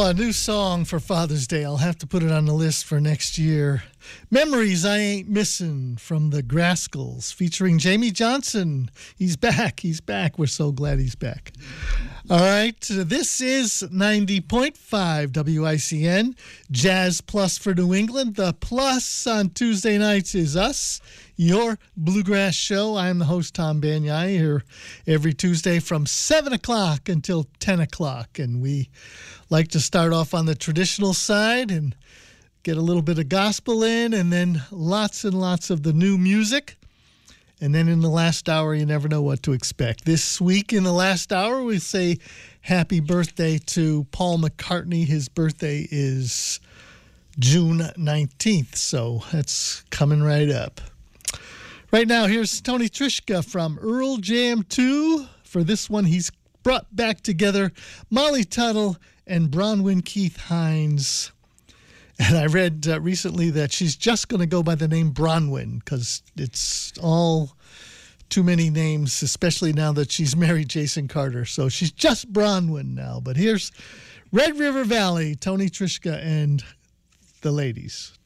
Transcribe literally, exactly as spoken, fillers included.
Oh, a new song for Father's Day. I'll have to put it on the list for next year. Memories I Ain't Missing from the Grascals featuring Jamie Johnson. He's back. He's back. We're so glad he's back. All right. This is ninety point five W I C N. Jazz Plus for New England. The plus on Tuesday nights is us, your Bluegrass Show. I'm the host, Tom Banyai, here every Tuesday from seven o'clock until ten o'clock. And we like to start off on the traditional side and get a little bit of gospel in, and then lots and lots of the new music. And then in the last hour, you never know what to expect. This week in the last hour, we say happy birthday to Paul McCartney. His birthday is June nineteenth, so that's coming right up. Right now, here's Tony Trischka from Earl Jam two. For this one, he's brought back together Molly Tuttle and Bronwyn Keith Hines. And I read uh, recently that she's just going to go by the name Bronwyn because it's all too many names, especially now that she's married Jason Carter. So she's just Bronwyn now. But here's Red River Valley, Tony Trischka and the ladies.